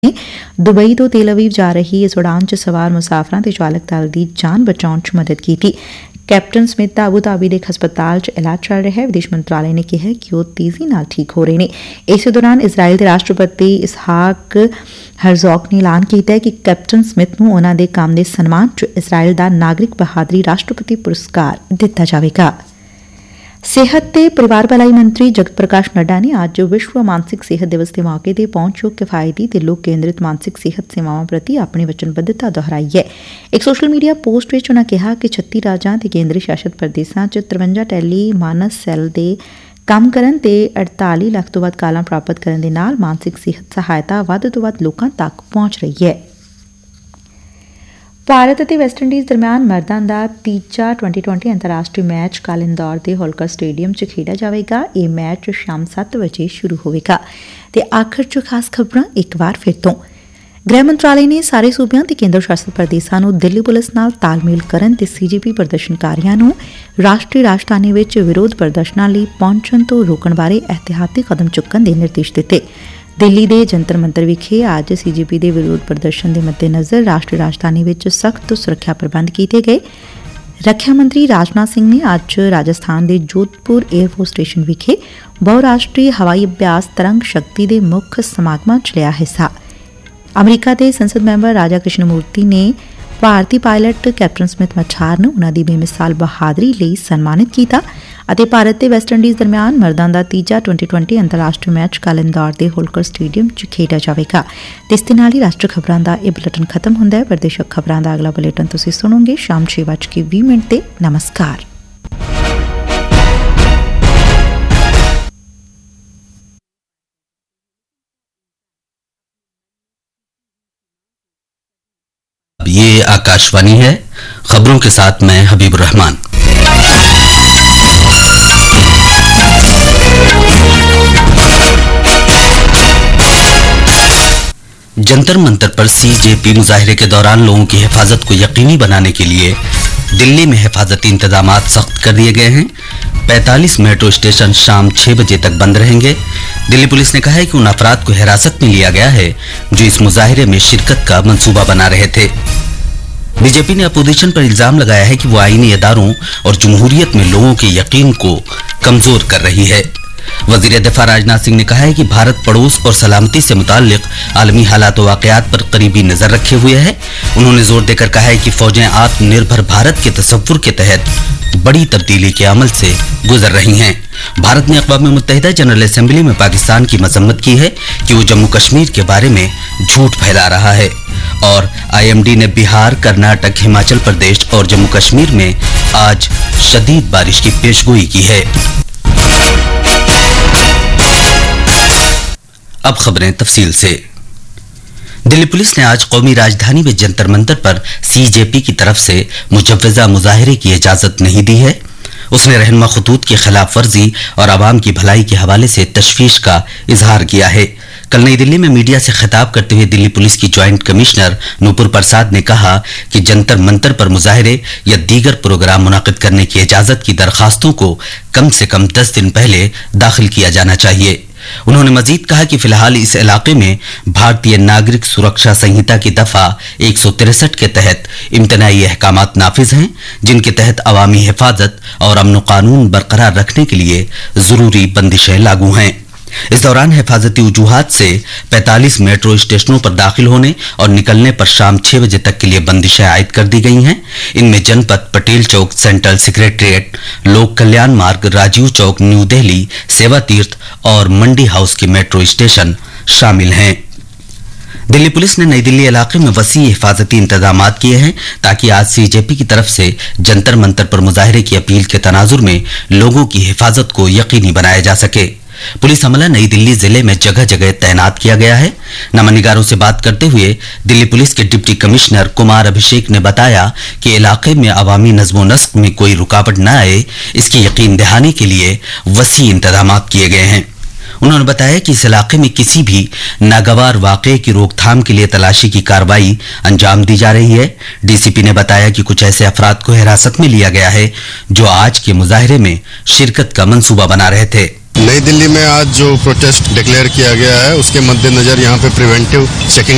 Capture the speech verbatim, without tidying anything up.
Dubai तो तेल अवीव जा रही इस उड़ान च सवार मुसाफरां ते चालक दल दी जान बचाउण च मदद कीती। कैप्टन स्मिथ दा अबू धाबी दे इक हस्पताल च इलाज चल रहा है। विदेश मंत्रालय ने कहा कि वह तेजी नाल ठीक हो रहे ने। इस दौरान इजराइल के राष्ट्रपति इसहाक हरजोग ने ऐलान किया कि कैप्टन स्मिथ नूं उन्हां दे काम दे सन्मान च इजराइल दा नागरिक बहादरी राष्ट्रपति पुरस्कार दिता जाएगा। सेहत ते परिवार भलाई मंत्री जगत प्रकाश नड्डा ने आज विश्व मानसिक सेहत दिवस के मौके पर पहुंचयोग किफायती ते लोक केंद्रित मानसिक सेहत सेवाओं प्रति अपनी वचनबद्धता दोहराई है। एक सोशल मीडिया पोस्ट में उन्होंने कहा कि छत्ती राज्यां ते केंद्री शासित प्रदेशों च तिरवंजा टैली मानस सैल दे काम करन ते अड़ताली लख तो वध कालां प्राप्त करन दे नाल मानसिक सेहत सहायता वध तो वध लोकां तक पहुंच रही है। भारत ਅਤੇ ਵੈਸਟਇੰਡੀਜ਼ ਦਰਮਿਆਨ ਮਰਦਾਂ ਦਾ ਤੀਜਾ ट्वेंटी ट्वेंटी ਅੰਤਰਰਾਸ਼ਟਰੀ ਮੈਚ ਕੱਲ੍ਹ ਇੰਦੌਰ ਦੇ ਹੋਲਕਰ ਸਟੇਡੀਅਮ 'ਚ ਖੇਡਿਆ ਜਾਵੇਗਾ। ਇਹ ਮੈਚ ਸ਼ਾਮ ਸੱਤ ਵਜੇ ਸ਼ੁਰੂ ਹੋਵੇਗਾ। ਤੇ ਆਖਰ 'ਚ ਖਾਸ ਖਬਰਾਂ ਇੱਕ ਵਾਰ ਫਿਰ ਤੋਂ ਗ੍ਰਹਿ ਮੰਤਰਾਲੇ ਨੇ ਸਾਰੇ ਸੂਬਿਆਂ ਤੇ ਕੇਂਦਰ ਸ਼ਾਸਿਤ ਪ੍ਰਦੇਸ਼ਾਂ ਨੂੰ ਦਿੱਲੀ ਪੁਲਿਸ ਨਾਲ ਤਾਲਮੇਲ ਕਰਨ ਤੇ ਸੀਜੇਪੀ ਪ੍ਰਦਰਸ਼ਨਕਾਰੀਆਂ ਨੂੰ ਰਾਸ਼ਟਰੀ ਰਾਜਧਾਨੀ ਵਿੱਚ ਵਿਰੋਧ ਪ੍ਰਦਰਸ਼ਨਾਂ ਲਈ ਪਹੁੰਚਣ ਤੋਂ ਰੋਕਣ ਬਾਰੇ ਇਹਤਿਆਤੀ ਕਦਮ ਚੁੱਕਣ ਦੇ ਨਿਰਦੇਸ਼ ਦਿੱਤੇ। दिल्ली के जंतर मंतर विखे आज सीजेपी के विरोध प्रदर्शन के मद्देनज़र राष्ट्रीय राजधानी में सख्त सुरक्षा प्रबंध किए गए। रक्षा मंत्री राजनाथ सिंह ने आज राजस्थान के जोधपुर एयरफोर्स स्टेशन विखे बहुराष्ट्रीय हवाई अभ्यास तरंग शक्ति के मुख्य समागमां च लिया हिस्सा। अमरीका के संसद मैंबर राजा कृष्णमूर्ति ने भारतीय पायलट कैप्टन स्मिथ मछार ਨੂੰ ਉਨ੍ਹਾਂ ਦੀ ਬੇਮਿਸਾਲ ਬਹਾਦਰੀ ਲਈ ਸਨਮਾਨਿਤ ਕੀਤਾ ਅਤੇ ਭਾਰਤ ਤੇ ਵੈਸਟਇੰਡੀਜ਼ ਦਰਮਿਆਨ ਮਰਦਾਂ ਦਾ ਤੀਜਾ ट्वेंटी ट्वेंटी ਅੰਤਰਰਾਸ਼ਟਰੀ ਮੈਚ ਕੱਲ੍ਹ ਇੰਦੌਰ ਦੇ ਹੋਲਕਰ ਸਟੇਡੀਅਮ 'ਚ ਖੇਡਿਆ ਜਾਵੇਗਾ। ਤੇ ਇਸ ਦੇ ਨਾਲ ਹੀ ਰਾਸ਼ਟਰੀ ਖਬਰਾਂ ਦਾ ਇਹ ਬੁਲੇਟਿਨ ਖਤਮ ਹੁੰਦਾ ਹੈ। ਵਿਦੇਸ਼ਕ ਖਬਰਾਂ ਦਾ ਅਗਲਾ ਬੁਲੇਟਿਨ ਤੁਸੀਂ ਸੁਣੋਗੇ ਸ਼ਾਮ ਛੇ ਵੱਜ ਕੇ ਵੀਹ ਮਿੰਟ ਤੇ। ਨਮਸਕਾਰ। ये आकाशवाणी है। खबरों के साथ मैं हबीबुर रहमान। जंतर मंतर पर सीजेपी मुजाहिरे के दौरान लोगों की हिफाजत को यकीनी बनाने के लिए दिल्ली में हिफाजती इंतजामात सख्त कर दिए गए हैं। पैंतालीस मेट्रो स्टेशन शाम छह बजे तक बंद रहेंगे। दिल्ली पुलिस ने कहा है कि उन अफराद को हिरासत में लिया गया है जो इस मुजाहिरे में शिरकत का मंसूबा बना रहे थे। बीजेपी ने अपोजिशन पर इल्जाम लगाया है कि वो आईनी इदारों और जमहूरियत में लोगों के यकीन को कमजोर कर रही है। वजीर दिफा राजनाथ सिंह ने कहा है कि भारत पड़ोस और सलामती से मुताल्लिक आलमी हालात व वाक़यात पर करीबी नजर रखे हुए है। उन्होंने जोर देकर कहा है कि फौजें आत्मनिर्भर भारत के तसव्वुर के तहत बड़ी तब्दीली के अमल से गुजर रही हैं। भारत ने अक़वाम मुत्तहिदा जनरल असेंबली में पाकिस्तान की मजम्मत की है कि वो जम्मू कश्मीर के बारे में झूठ फैला रहा है। और आईएमडी ने बिहार, कर्नाटक, हिमाचल प्रदेश और जम्मू कश्मीर में आज शदीद बारिश की पेशगोई की है। अब खबरें तफसील से। दिल्ली पुलिस ने आज कौमी राजधानी में जंतर मंतर पर सीजेपी की तरफ से मुजव्वजा मुजाहिरे की इजाजत नहीं दी है। उसने रहनुमा खतूत की खिलाफ वर्जी और आवाम की भलाई के हवाले से तशवीश का इजहार किया है। कल नई दिल्ली में मीडिया से खिताब करते हुए दिल्ली पुलिस की ज्वाइंट कमिश्नर नूपुर प्रसाद ने कहा कि जंतर मंतर पर मुजाहिरे या दीगर प्रोग्राम मुनाकिद करने की इजाजत की दरखास्तों को कम से कम दस दिन पहले दाखिल किया जाना चाहिए। उन्होंने मजीद कहा कि फिलहाल इस इलाके में भारतीय नागरिक सुरक्षा संहिता की दफा एक सौ तिरसठ के तहत इम्तनाई अहकामात नाफिज हैं, जिनके तहत अवामी हिफाजत और अमन कानून बरकरार रखने के लिए जरूरी बंदिशें लागू हैं। इस दौरान हिफाजती वजूहात से पैंतालीस मेट्रो स्टेशनों पर दाखिल होने और निकलने पर शाम छह बजे तक के लिए बंदिशें आयद कर दी गई हैं। इनमें जनपद, पटेल चौक, सेंट्रल सेक्रेटरिएट, लोक कल्याण मार्ग, राजीव चौक, न्यू दिल्ली, सेवा तीर्थ और मंडी हाउस के मेट्रो स्टेशन शामिल हैं। दिल्ली पुलिस ने नई दिल्ली इलाके में वसी हिफाजती इंतजामात किए हैं ताकि आज सीजेपी की तरफ से जंतर मंतर पर मुजाहिरे की अपील के तनाजुर में लोगों की हिफाजत को यकीनी बनाया जा सके। पुलिस अमला नई दिल्ली जिले में जगह जगह तैनात किया गया है। नमनिगारों से बात करते हुए दिल्ली पुलिस के डिप्टी कमिश्नर कुमार अभिषेक ने बताया कि इलाके में अवामी नज़्म नस्क में कोई रुकावट न आए, इसकी यकीन दहानी के लिए वसी इंतजामात किए गए हैं। उन्होंने बताया कि इस इलाके में किसी भी नागवार वाक़े की रोकथाम के लिए तलाशी की कार्रवाई अंजाम दी जा रही है। डीसीपी ने बताया कि कुछ ऐसे अफराद को हिरासत में लिया गया है जो आज के मुजाहिरे में शिरकत का मंसूबा बना रहे थे। नई दिल्ली में आज जो प्रोटेस्ट डिक्लेयर किया गया है उसके मद्देनजर यहाँ पे प्रिवेंटिव चेकिंग